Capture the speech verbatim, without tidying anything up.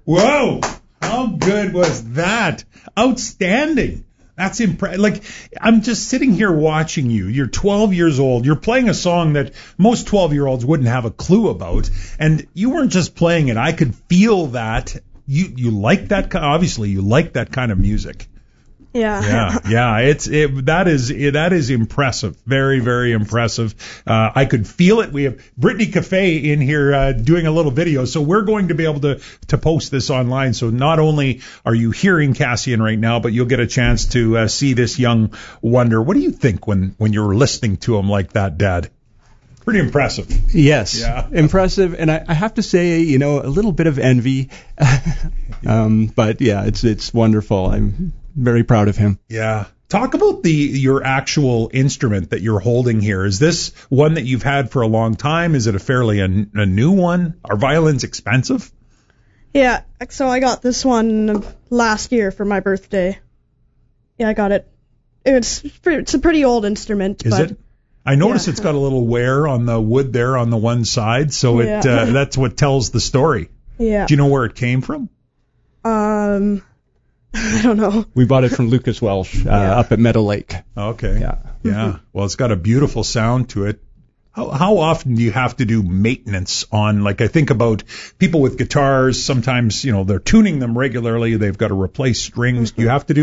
Whoa! How good was that? Outstanding. That's impressive. Like, I'm just sitting here watching you. You're twelve years old. You're playing a song that most twelve-year-olds wouldn't have a clue about. And you weren't just playing it. I could feel that. You you like that? ki- Obviously, you like that kind of music. Yeah. Yeah, yeah. It's it, that is it, that is impressive. Very, very impressive. Uh, I could feel it. We have Brittany Cafe in here uh, doing a little video, so we're going to be able to to post this online. So not only are you hearing Cassian right now, but you'll get a chance to uh, see this young wonder. What do you think when when you're listening to him like that, Dad? Pretty impressive. Yes, Yeah. impressive, and I, I have to say, you know, a little bit of envy, um, but yeah, it's it's wonderful. I'm very proud of him. Yeah. Talk about the your actual instrument that you're holding here. Is this one that you've had for a long time? Is it a fairly a, a new one? Are violins expensive? Yeah, so I got this one last year for my birthday. Yeah, I got it. It's it's a pretty old instrument. Is but it? I notice yeah. it's got a little wear on the wood there on the one side, so it Yeah. uh, that's what tells the story. Yeah. Do you know where it came from? Um, I don't know. We bought it from Lucas Welsh uh, Yeah. up at Meadow Lake. Okay. Yeah. Yeah. Well, it's got a beautiful sound to it. How, how often do you have to do maintenance on, like, I think about people with guitars, sometimes, you know, they're tuning them regularly. They've got to replace strings. Do you have to do